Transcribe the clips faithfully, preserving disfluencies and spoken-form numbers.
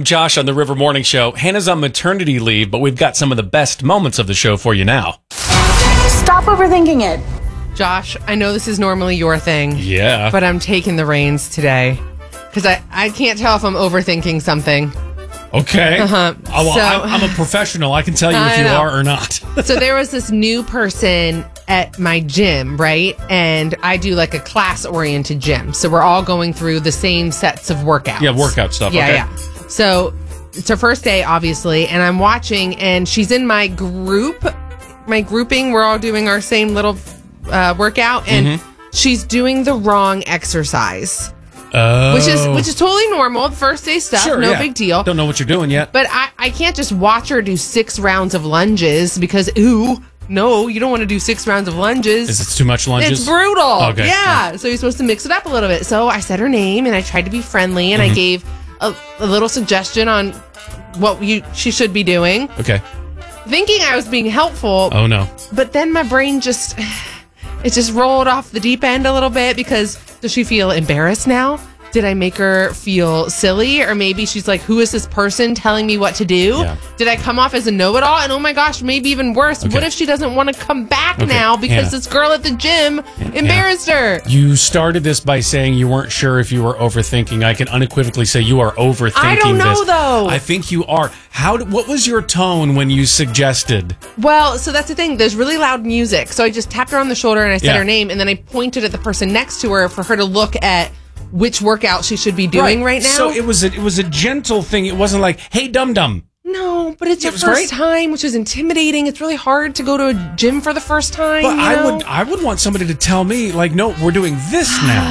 I'm Josh on the River Morning Show. Hannah's on maternity leave, but we've got some of the best moments of the show for you now. Stop overthinking it. Josh, I know this is normally your thing. Yeah. But I'm taking the reins today. Because I, I can't tell if I'm overthinking something. Okay. Uh-huh. Oh, well, So- I'm, I'm a professional. I can tell you I if you know. are or not. So there was this new person at my gym, right? And I do like a class-oriented gym. So we're all going through the same sets of workouts. Yeah, workout stuff. Yeah, okay. yeah. So it's her first day, obviously, and I'm watching, and she's in my group, my grouping. We're all doing our same little uh, workout, and Mm-hmm. she's doing the wrong exercise. Oh. Which is which is totally normal. First day stuff, Sure, no yeah. big deal. Don't know what you're doing yet. But I, I can't just watch her do six rounds of lunges because, ooh, no, you don't want to do six rounds of lunges. Is it too much lunges? It's brutal. Okay. Yeah. So you're supposed to mix it up a little bit. So I said her name and I tried to be friendly and Mm-hmm. I gave a, a little suggestion on what you she should be doing, Okay. thinking I was being helpful. Oh, no. But then my brain just, it just rolled off the deep end a little bit because does she feel embarrassed now? Did I make her feel silly? Or maybe she's like, who is this person telling me what to do? Yeah. Did I come off as a know-it-all? And oh my gosh, maybe even worse. Okay. What if she doesn't want to come back Okay, now because Hannah. this girl at the gym embarrassed her? You started this by saying you weren't sure if you were overthinking. I can unequivocally say you are overthinking I don't know, this. though. I think you are. How? d- What was your tone when you suggested? Well, so that's the thing. There's really loud music. So I just tapped her on the shoulder and I said Yeah. her name. And then I pointed at the person next to her for her to look at which workout she should be doing right, now. So it was a, it was a gentle thing. It wasn't like, hey, dum dum. No, but it's It your was first great. time, which is intimidating. It's really hard to go to a gym for the first time. But you I know? would I would want somebody to tell me, like, no, we're doing this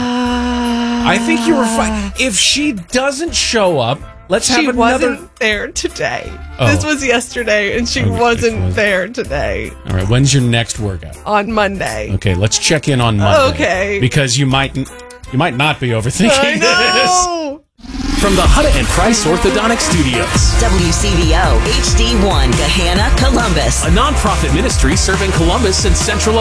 now. I think you were fine. If she doesn't show up, let's have She another. wasn't there today. Oh. This was yesterday, and she Okay, wasn't it was- there today All right, when's your next workout? on Monday. Okay, let's check in on Monday. Okay. Because you might you might not be overthinking I know. From the Hutta and Price Orthodontic Studios, W C V O H D one, Gahanna, Columbus. a nonprofit ministry serving Columbus and Central